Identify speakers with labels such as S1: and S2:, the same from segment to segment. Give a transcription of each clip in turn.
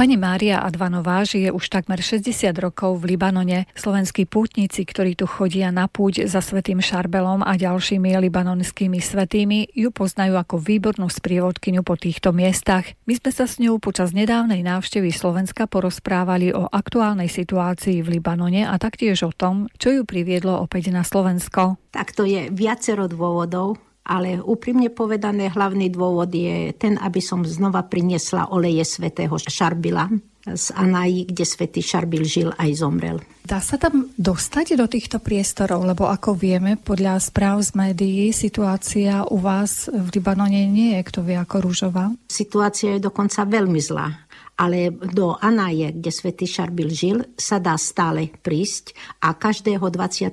S1: Pani Mária Advanová žije už takmer 60 rokov v Libanone. Slovenskí pútnici, ktorí tu chodia na púť za svätým Šarbelom a ďalšími libanonskými svätými, ju poznajú ako výbornú sprievodkyňu po týchto miestach. My sme sa s ňou počas nedávnej návštevy Slovenska porozprávali o aktuálnej situácii v Libanone a taktiež o tom, čo ju priviedlo opäť na Slovensko.
S2: Tak to je viacero dôvodov. Ale úprimne povedané, hlavný dôvod je ten, aby som znova priniesla oleje svätého Šarbila z Anaji, kde svätý Šarbil žil aj zomrel.
S1: Dá sa tam dostať do týchto priestorov? Lebo ako vieme, podľa správ z médií, situácia u vás v Libanone nie je kto vie ako ružová.
S2: Situácia je dokonca veľmi zlá. Ale do Anaje, kde svätý Šarbil žil, sa dá stále prísť a každého 22.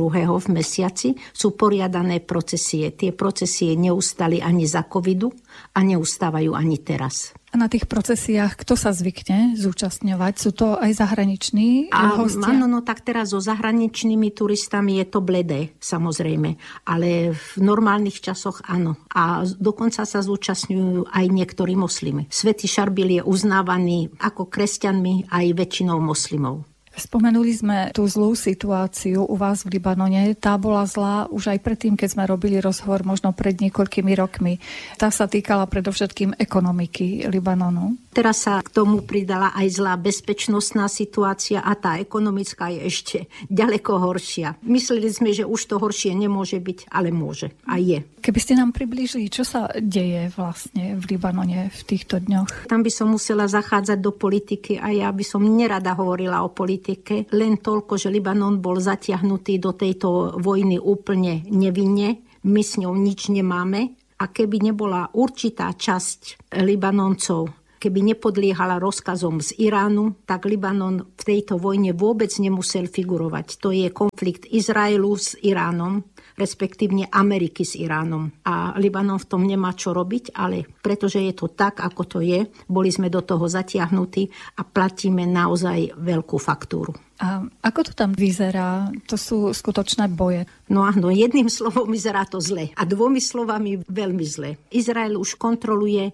S2: v mesiaci sú poriadané procesie. Tie procesie neustali ani za covidu a neustávajú ani teraz.
S1: A na tých procesiách kto sa zvykne zúčastňovať? Sú to aj zahraniční hostia?
S2: Áno, tak teraz so zahraničnými turistami je to bledé, samozrejme. Ale v normálnych časoch áno. A dokonca sa zúčastňujú aj niektorí moslimi. Svätý Šarbil je uznávaný ako kresťanmi aj väčšinou moslimov.
S1: Spomenuli sme tú zlú situáciu u vás v Libanone. Tá bola zlá už aj predtým, keď sme robili rozhovor možno pred niekoľkými rokmi. Tá sa týkala predovšetkým ekonomiky Libanonu.
S2: Teraz sa k tomu pridala aj zlá bezpečnostná situácia a tá ekonomická je ešte ďaleko horšia. Mysleli sme, že už to horšie nemôže byť, ale môže a je.
S1: Keby ste nám priblížili, čo sa deje vlastne v Libanone v týchto dňoch?
S2: Tam by som musela zachádzať do politiky a ja by som nerada hovorila o politike. Len toľko, že Libanon bol zatiahnutý do tejto vojny úplne nevinne. My s ňou nič nemáme. A keby nebola určitá časť Libanoncov, keby nepodliehala rozkazom z Iránu, tak Libanon v tejto vojne vôbec nemusel figurovať. To je konflikt Izraelu s Iránom, respektívne Ameriky s Iránom. A Libanon v tom nemá čo robiť, ale pretože je to tak, ako to je, boli sme do toho zatiahnutí a platíme naozaj veľkú faktúru.
S1: A ako to tam vyzerá? To sú skutočné boje.
S2: No áno, jedným slovom vyzerá to zle a dvomi slovami veľmi zle. Izrael už kontroluje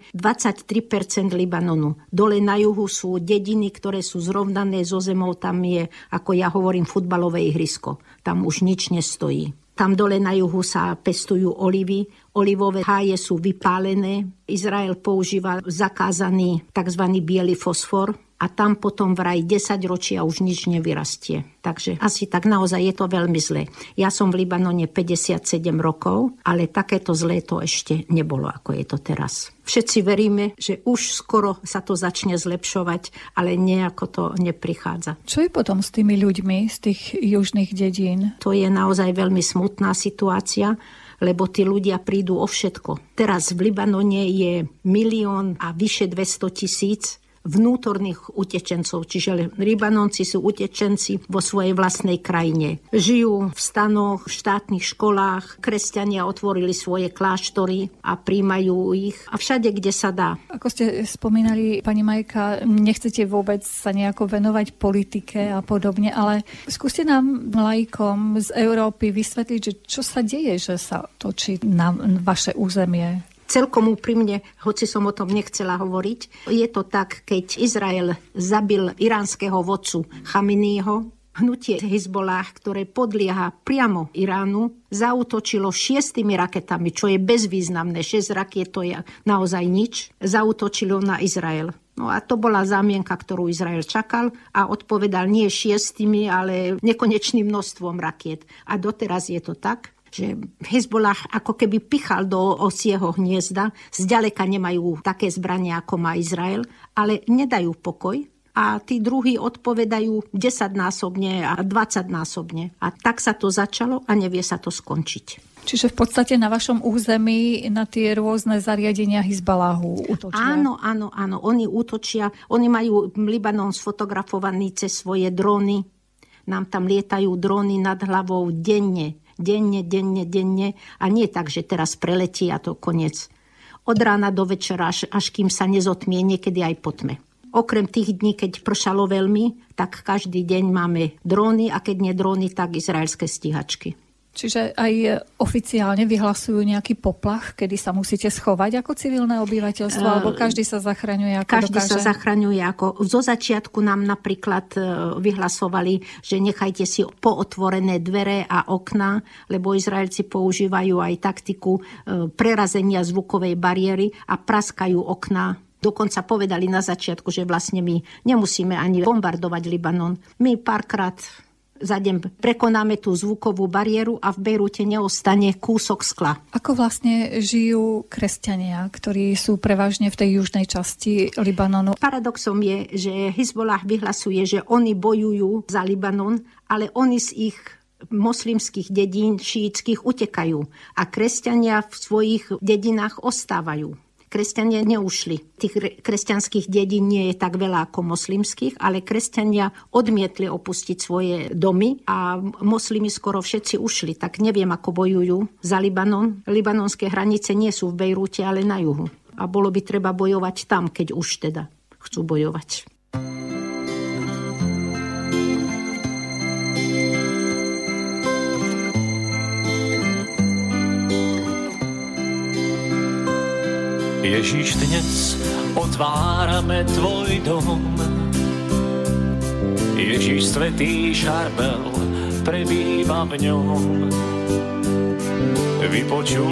S2: 23% Libanonu. Dole na juhu sú dediny, ktoré sú zrovnané so zemou. Tam je, ako ja hovorím, futbalové ihrisko. Tam už nič nestojí. Tam dole na juhu sa pestujú olivy. Olivové háje sú vypálené. Izrael používa zakázaný tzv. Biely fosfor. A tam potom vraj 10 ročia už nič nevyrastie. Takže asi tak naozaj je to veľmi zlé. Ja som v Libanone 57 rokov, ale takéto zlé to ešte nebolo, ako je to teraz. Všetci veríme, že už skoro sa to začne zlepšovať, ale nejako to neprichádza.
S1: Čo je potom s tými ľuďmi z tých južných dedín?
S2: To je naozaj veľmi smutná situácia, lebo tí ľudia prídu o všetko. Teraz v Libanone je 1 000 000 a vyše 200 000 vnútorných utečencov, čiže Libanonci sú utečenci vo svojej vlastnej krajine. Žijú v stanoch, v štátnych školách, kresťania otvorili svoje kláštory a príjmajú ich a všade, kde sa dá.
S1: Ako ste spomínali, pani Majka, nechcete vôbec sa nejako venovať politike a podobne, ale skúste nám laikom z Európy vysvetliť, že čo sa deje, že sa točí na vaše územie.
S2: Celkom úprimne, hoci som o tom nechcela hovoriť, je to tak, keď Izrael zabil iránskeho vodcu Chameneiho, hnutie Hizbollah, ktoré podlieha priamo Iránu, zaútočilo 6 raketami, čo je bezvýznamné. 6 rakiet to je naozaj nič. Zaútočilo na Izrael. No a to bola zámienka, ktorú Izrael čakal a odpovedal nie 6, ale nekonečným množstvom rakiet. A doteraz je to tak, že Hezbollah ako keby pichal do osieho hniezda. Zďaleka nemajú také zbrania, ako má Izrael, ale nedajú pokoj. A tí druhí odpovedajú 10-násobne a 20-násobne. A tak sa to začalo a nevie sa to skončiť.
S1: Čiže v podstate na vašom území na tie rôzne zariadenia Hizballáhu útočia?
S2: Áno. Oni útočia. Oni majú Libanon sfotografovaný cez svoje dróny. Nám tam lietajú dróny nad hlavou denne. Denne. A nie tak, že teraz preletí a to koniec. Od rána do večera, až kým sa nezotmie, niekedy aj po tme. Okrem tých dní, keď pršalo veľmi, tak každý deň máme dróny a keď nie dróny, tak izraelské stíhačky.
S1: Čiže aj oficiálne vyhlasujú nejaký poplach, kedy sa musíte schovať ako civilné obyvateľstvo, alebo každý sa zachraňuje ako
S2: každý
S1: dokáže?
S2: Každý sa zachraňuje ako... Zo začiatku nám napríklad vyhlasovali, že nechajte si pootvorené dvere a okná, lebo Izraelci používajú aj taktiku prerazenia zvukovej bariéry a praskajú okná. Dokonca povedali na začiatku, že vlastne my nemusíme ani bombardovať Libanon. My párkrát za deň prekonáme tú zvukovú bariéru a v Bejrúte neostane kúsok skla.
S1: Ako vlastne žijú kresťania, ktorí sú prevažne v tej južnej časti Libanonu?
S2: Paradoxom je, že Hizbollah vyhlasuje, že oni bojujú za Libanon, ale oni z ich moslimských dedín šíitských utekajú a kresťania v svojich dedinách ostávajú. Kresťania neušli. Tých kresťanských dedín nie je tak veľa ako moslimských, ale kresťania odmietli opustiť svoje domy a moslimi skoro všetci ušli. Tak neviem, ako bojujú za Libanon. Libanonské hranice nie sú v Bejrúte, ale na juhu. A bolo by treba bojovať tam, keď už teda chcú bojovať.
S3: Ježíš, dnes otvárame tvoj dom. Ježíš, svätý šarbel prebýva v ňom. Vypočuj